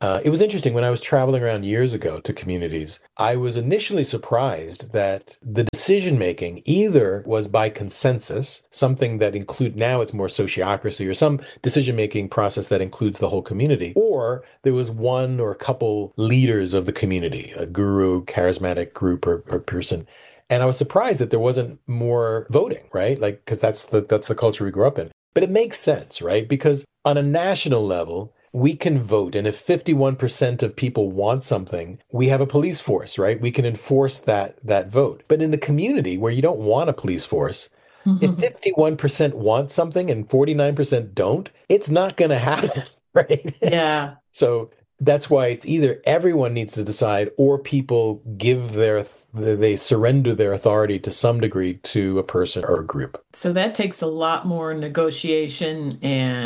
It was interesting when I was traveling around years ago to communities. I was initially surprised that the decision making either was by consensus, something that include now it's more sociocracy or some decision making process that includes the whole community, or there was one or a couple leaders of the community, a guru, charismatic group or person. And I was surprised that there wasn't more voting, right? Like, because that's the culture we grew up in. But it makes sense, right? Because on a national level, we can vote. And if 51% of people want something, we have a police force, right? We can enforce that vote. But in a community where you don't want a police force, if 51% want something and 49% don't, it's not going to happen, right? Yeah. So that's why it's either everyone needs to decide or people they surrender their authority to some degree to a person or a group. So that takes a lot more negotiation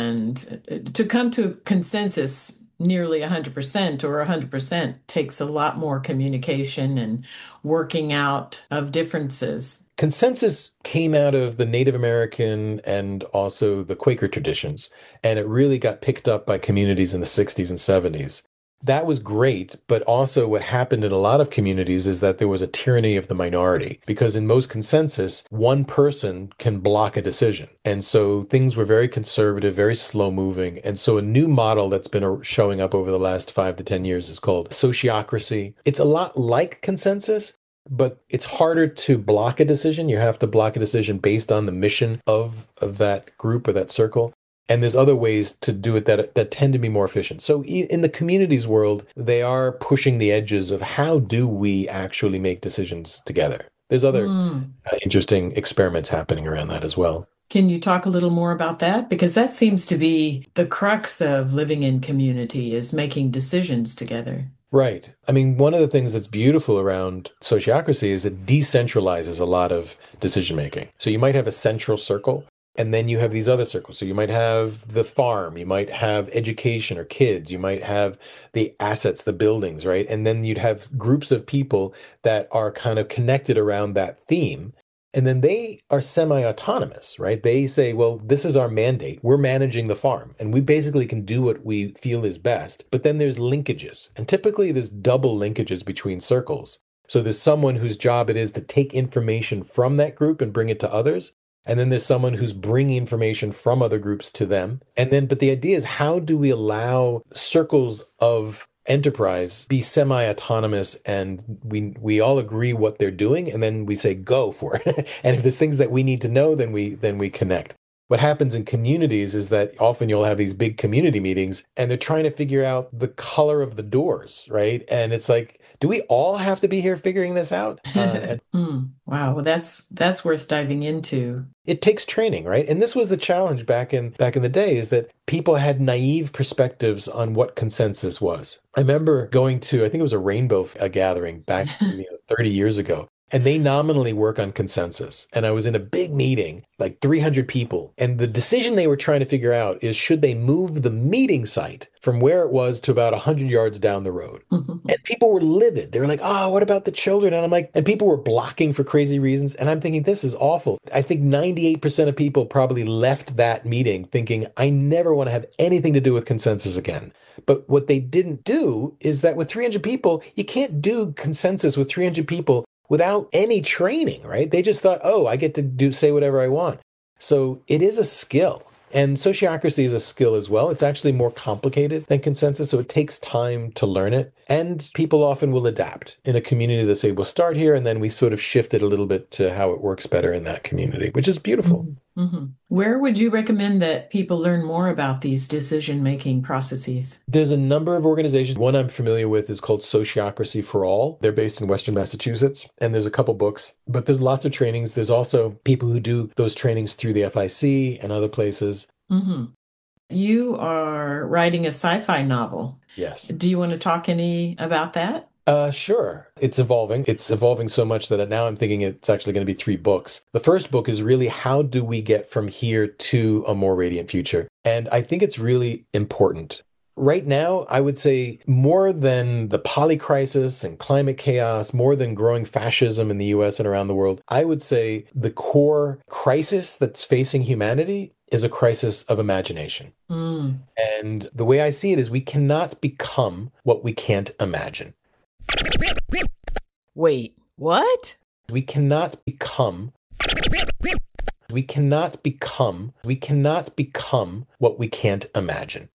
and to come to consensus nearly 100% or 100% takes a lot more communication and working out of differences. Consensus came out of the Native American and also the Quaker traditions, and it really got picked up by communities in the 60s and 70s. That was great, but also what happened in a lot of communities is that there was a tyranny of the minority because in most consensus, one person can block a decision. And so things were very conservative, very slow moving. And so a new model that's been showing up over the last 5 to 10 years is called sociocracy. It's a lot like consensus, but it's harder to block a decision. You have to block a decision based on the mission of that group or that circle. And there's other ways to do it that tend to be more efficient. So in the communities world, they are pushing the edges of how do we actually make decisions together. There's other Mm. interesting experiments happening around that as well. Can you talk a little more about that? Because that seems to be the crux of living in community is making decisions together. Right. I mean, one of the things that's beautiful around sociocracy is it decentralizes a lot of decision making. So you might have a central circle, and then you have these other circles. So you might have the farm, you might have education or kids, you might have the assets, the buildings, right? And then you'd have groups of people that are kind of connected around that theme. And then they are semi-autonomous, right? They say, well, this is our mandate. We're managing the farm, and we basically can do what we feel is best. But then there's linkages, and typically there's double linkages between circles. So there's someone whose job it is to take information from that group and bring it to others. And then there's someone who's bringing information from other groups to them. And then, but the idea is how do we allow circles of enterprise be semi-autonomous and we all agree what they're doing and then we say go for it. And if there's things that we need to know, then we connect. What happens in communities is that often you'll have these big community meetings and they're trying to figure out the color of the doors, right? And it's like, do we all have to be here figuring this out? Wow, well, that's worth diving into. It takes training, right? And this was the challenge back in the day is that people had naive perspectives on what consensus was. I remember going to, I think it was a rainbow gathering back 30 years ago. And they nominally work on consensus. And I was in a big meeting, like 300 people. And the decision they were trying to figure out is should they move the meeting site from where it was to about 100 yards down the road? And people were livid. They were like, oh, what about the children? And I'm like, and people were blocking for crazy reasons. And I'm thinking, this is awful. I think 98% of people probably left that meeting thinking, I never want to have anything to do with consensus again. But what they didn't do is that with 300 people, you can't do consensus with 300 people without any training, right? They just thought, oh, I get to say whatever I want. So it is a skill. And sociocracy is a skill as well. It's actually more complicated than consensus, so it takes time to learn it. And people often will adapt in a community. They say, we'll start here, and then we sort of shift it a little bit to how it works better in that community, which is beautiful. Mm-hmm. Where would you recommend that people learn more about these decision-making processes? There's a number of organizations. One I'm familiar with is called Sociocracy for All. They're based in Western Massachusetts, and there's a couple books, but there's lots of trainings. There's also people who do those trainings through the FIC and other places. Mm-hmm. You are writing a sci-fi novel. Yes. Do you want to talk any about that? Sure. It's evolving. It's evolving so much that now I'm thinking it's actually going to be 3 books. The first book is really how do we get from here to a more radiant future? And I think it's really important. Right now, I would say more than the poly crisis and climate chaos, more than growing fascism in the US and around the world, I would say the core crisis that's facing humanity is a crisis of imagination. Mm. And the way I see it is we cannot become what we can't imagine. Wait, what? We cannot become we cannot become what we can't imagine.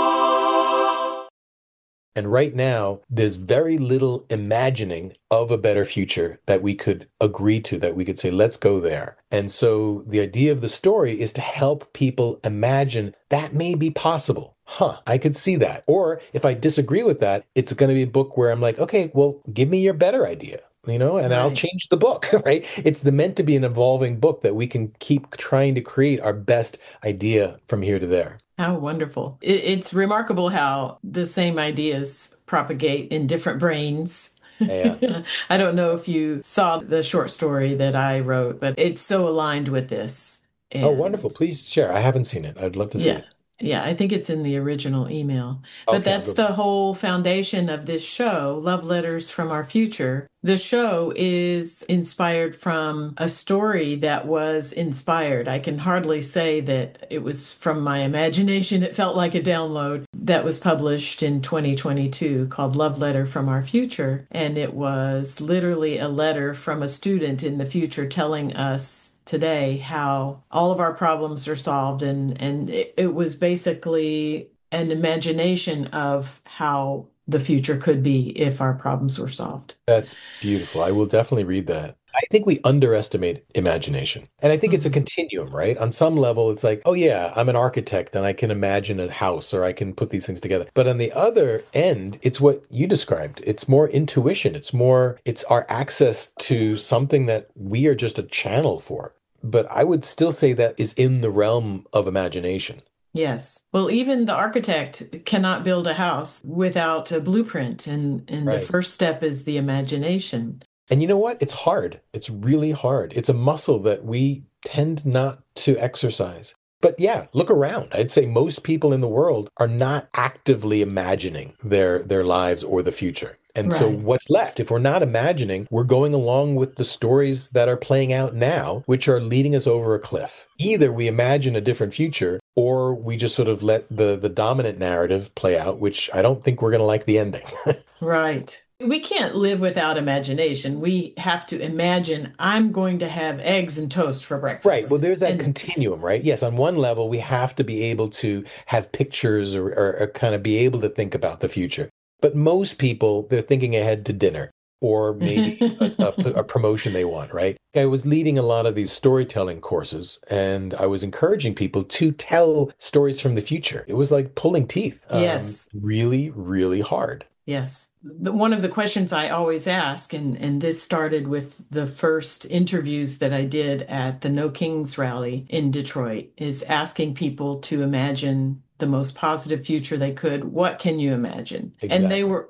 And right now, there's very little imagining of a better future that we could agree to, that we could say, let's go there. And so the idea of the story is to help people imagine that may be possible. I could see that. Or if I disagree with that, it's going to be a book where I'm like, okay, well, give me your better idea. And I'll Right. change the book, right? It's meant to be an evolving book that we can keep trying to create our best idea from here to there. How wonderful. It's remarkable how the same ideas propagate in different brains. Yeah. I don't know if you saw the short story that I wrote, but it's so aligned with this. Oh, And wonderful. Please share. I haven't seen it. I'd love to see yeah. it. Yeah, I think it's in the original email. But Okay, I'll that's go. the whole foundation of this show, Love Letters from Our Future. The show is inspired from a story that was inspired. I can hardly say that it was from my imagination. It felt like a download that was published in 2022 called Love Letter from Our Future. And it was literally a letter from a student in the future telling us today how all of our problems are solved. And it was basically an imagination of how the future could be if our problems were solved. That's beautiful. I will definitely read that. I think we underestimate imagination. And I think it's a Mhm. continuum, right? On some level, it's like, oh, yeah, I'm an architect and I can imagine a house or I can put these things together. But on the other end, it's what you described. It's more intuition. It's our access to something that we are just a channel for. But I would still say that is in the realm of imagination. Yes. Well, even the architect cannot build a house without a blueprint. And the Right. first step is the imagination. And you know what? It's hard. It's really hard. It's a muscle that we tend not to exercise. But yeah, look around. I'd say most people in the world are not actively imagining their lives or the future. And so Right. what's left? If we're not imagining, we're going along with the stories that are playing out now, which are leading us over a cliff. Either we imagine a different future or we just sort of let the dominant narrative play out, which I don't think we're going to like the ending. Right. We can't live without imagination. We have to imagine I'm going to have eggs and toast for Right. Well, breakfast. there's that And continuum, right? Yes, on one level, we have to be able to have pictures or kind of be able to think about the future. But most people, they're thinking ahead to dinner or maybe a promotion they want, right? I was leading a lot of these storytelling courses and I was encouraging people to tell stories from the future. It was like pulling teeth. yes. Really, really hard. Yes. One of the questions I always ask, and this started with the first interviews that I did at the No Kings rally in Detroit, is asking people to imagine the most positive future they could. What can you imagine? And they Exactly. were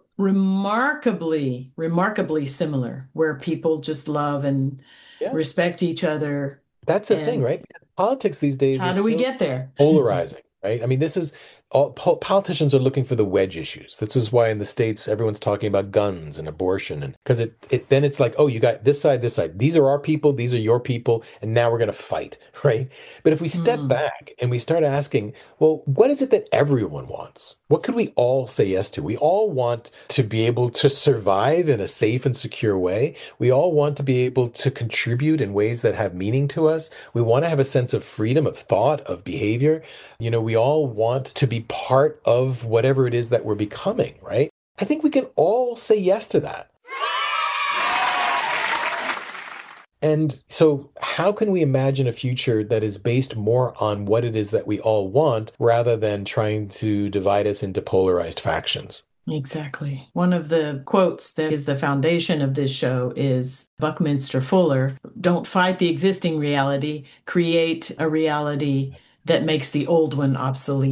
remarkably similar, where people just love and Yeah. respect each other. That's the thing, And right? Politics these days how is do we so get there? polarizing, right? I mean, this is all politicians are looking for the wedge issues. This is why in the States everyone's talking about guns and abortion, and because it then it's like, oh, you got this side, this side. These are our people, these are your people, and now we're going to fight, right? But if we step Hmm. back and we start asking, well, what is it that everyone wants? What could we all say yes to? We all want to be able to survive in a safe and secure way. We all want to be able to contribute in ways that have meaning to us. We want to have a sense of freedom of thought, of behavior. We all want to be part of whatever it is that we're becoming, right? I think we can all say yes to that. And so, how can we imagine a future that is based more on what it is that we all want rather than trying to divide us into polarized factions? Exactly. One of the quotes that is the foundation of this show is Buckminster Fuller: don't fight the existing reality, create a reality that makes the old one obsolete.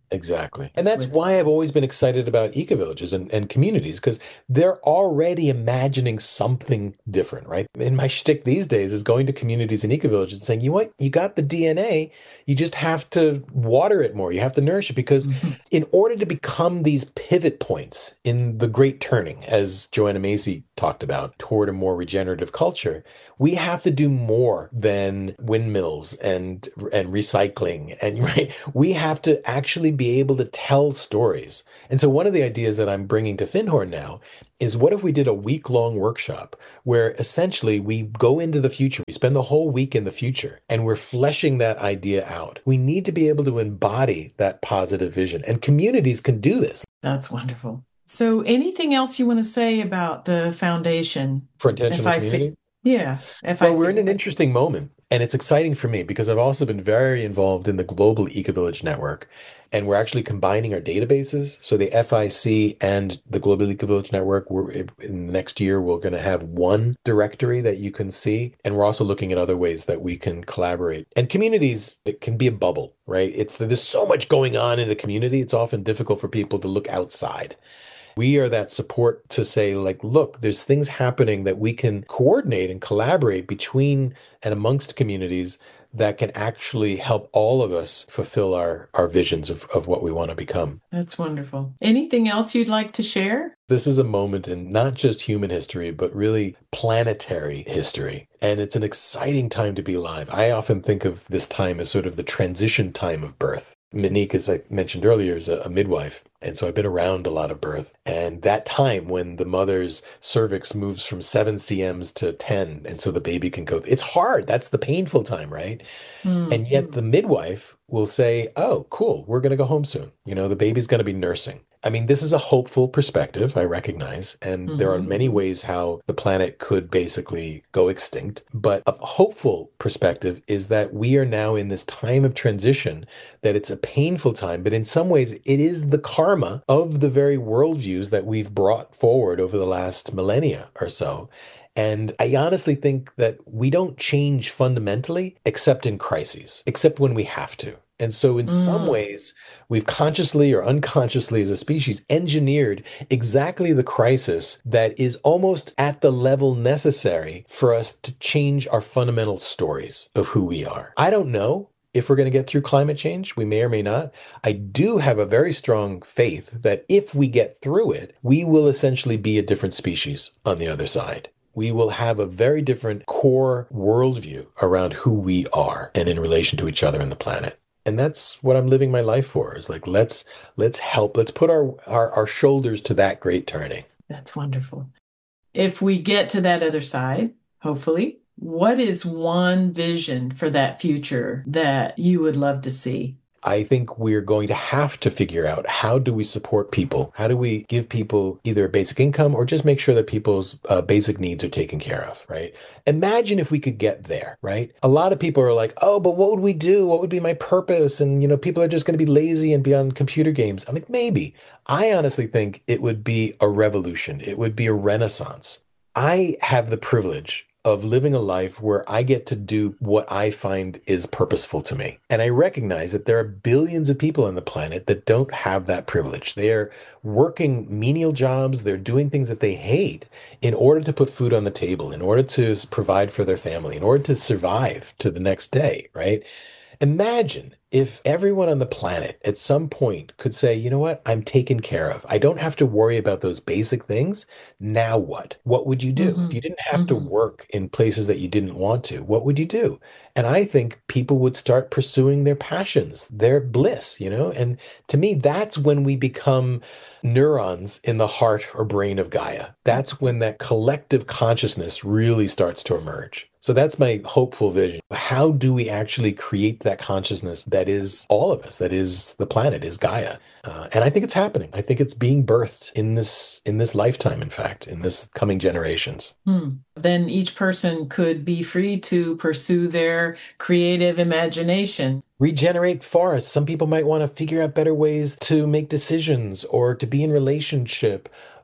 Exactly. And It's that's with why I've always been excited about eco-villages and communities, because they're already imagining something different, right? And my shtick these days is going to communities and eco-villages and saying, you know what, you got the DNA, you just have to water it more. You have to nourish it because Mhm. in order to become these pivot points in the great turning, as Joanna Macy talked about, toward a more regenerative culture, we have to do more than windmills and recycling and right. We have to actually be able to tell stories. And so one of the ideas that I'm bringing to Findhorn now is what if we did a week-long workshop where essentially we go into the future, we spend the whole week in the future, and we're fleshing that idea out. We need to be able to embody that positive vision, and communities can do this. That's wonderful. So, anything else you want to say about the foundation? For intentional FIC. community. Yeah, Well, we're in FIC. an interesting moment, and it's exciting for me because I've also been very involved in the global Ecovillage network, and we're actually combining our databases. So the FIC and the Global Ecovillage network, we're in the next year, we're going to have one directory that you can see, and we're also looking at other ways that we can collaborate. And communities, it can be a bubble, right? There's so much going on in a community, it's often difficult for people to look outside. We are that support to say, like, look, there's things happening that we can coordinate and collaborate between and amongst communities that can actually help all of us fulfill our visions of what we want to become. That's wonderful. Anything else you'd like to share? This is a moment in not just human history, but really planetary history. And it's an exciting time to be alive. I often think of this time as sort of the transition time of birth. Monique, as I mentioned earlier, is a midwife. And so I've been around a lot of birth. And that time when the mother's cervix moves from 7 cms to 10, and so the baby can go, it's hard. That's the painful time, right? And yet the midwife will say, oh, cool, we're going to go home soon. You know, the baby's going to be nursing. I mean, this is a hopeful perspective, I recognize. And there are Mm-hmm. many ways how the planet could basically go extinct. But a hopeful perspective is that we are now in this time of transition, that it's a painful time, but in some ways, it is the karma of the very worldviews that we've brought forward over the last millennia or so. And I honestly think that we don't change fundamentally except in crises, except when we have to. And so, in some Mm. ways, we've consciously or unconsciously as a species engineered exactly the crisis that is almost at the level necessary for us to change our fundamental stories of who we are. I don't know if we're going to get through climate change. We may or may not. I do have a very strong faith that if we get through it, we will essentially be a different species on the other side. We will have a very different core worldview around who we are and in relation to each other and the planet. And that's what I'm living my life for, is like, let's help, let's put our shoulders to that great turning. That's wonderful. If we get to that other side, hopefully, what is one vision for that future that you would love to see? I think we're going to have to figure out, how do we support people? How do we give people either a basic income or just make sure that people's basic needs are taken care of, right? Imagine if we could get there, right? A lot of people are like, oh, but what would we do? What would be my purpose? And, people are just going to be lazy and be on computer games. I'm like, maybe. I honestly think it would be a revolution. It would be a renaissance. I have the privilege of living a life where I get to do what I find is purposeful to me. And I recognize that there are billions of people on the planet that don't have that privilege. They are working menial jobs, they're doing things that they hate in order to put food on the table, in order to provide for their family, in order to survive to the next day, right? Imagine if everyone on the planet at some point could say, you know what, I'm taken care of. I don't have to worry about those basic things. Now what? What would you do? If Mm-hmm. you didn't have to Mm-hmm. work in places that you didn't want to, what would you do? And I think people would start pursuing their passions, their bliss, And to me, that's when we become neurons in the heart or brain of Gaia. That's when that collective consciousness really starts to emerge. So that's my hopeful vision. How do we actually create that consciousness that is all of us, that is the planet, is Gaia? And I think it's happening. I think it's being birthed in this lifetime, in fact, in this coming generations. Then each person could be free to pursue their creative imagination. Regenerate forests. Some people might want to figure out better ways to make decisions or to be in relationship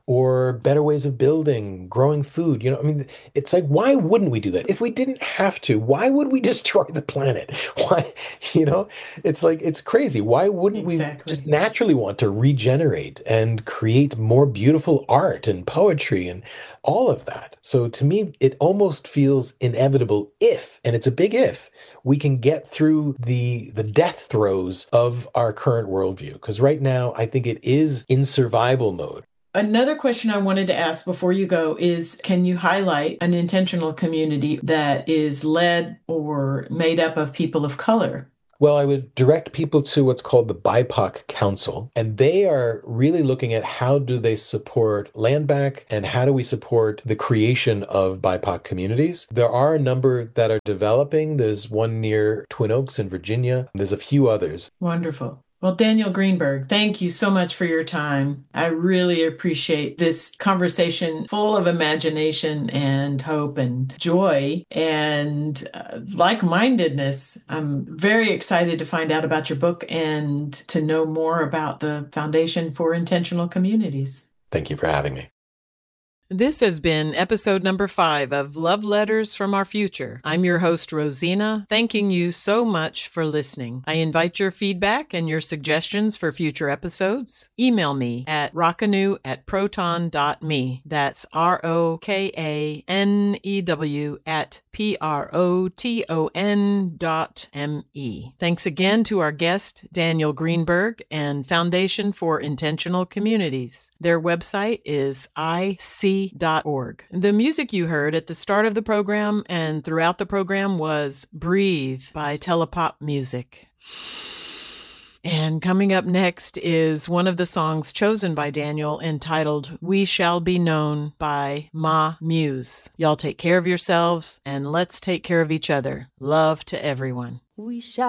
or better ways of building, growing food. I mean, it's like, why wouldn't we do that? If we didn't have to, why would we destroy the planet? Why, it's like, it's crazy. Why wouldn't we just Exactly. naturally want to regenerate and create more beautiful art and poetry and all of that? So to me, it almost feels inevitable if, and it's a big if, we can get through the death throes of our current worldview. Because right now, I think it is in survival mode. Another question I wanted to ask before you go is, can you highlight an intentional community that is led or made up of people of color? Well, I would direct people to what's called the BIPOC Council, and they are really looking at how do they support land back and how do we support the creation of BIPOC communities. There are a number that are developing. There's one near Twin Oaks in Virginia. There's a few others. Wonderful. Well, Daniel Greenberg, thank you so much for your time. I really appreciate this conversation full of imagination and hope and joy and like-mindedness. I'm very excited to find out about your book and to know more about the Foundation for Intentional Communities. Thank you for having me. This has been episode number 5 of Love Letters from Our Future. I'm your host, Rosina, thanking you so much for listening. I invite your feedback and your suggestions for future episodes. Email me at rockanew@proton.me. That's ROKANEW@PROTON.me. Thanks again to our guest, Daniel Greenberg, and Foundation for Intentional Communities. Their website is IC.org. The music you heard at the start of the program and throughout the program was Breathe by Telepop Music. And coming up next is one of the songs chosen by Daniel entitled We Shall Be Known by Ma Muse. Y'all take care of yourselves and let's take care of each other. Love to everyone. We shall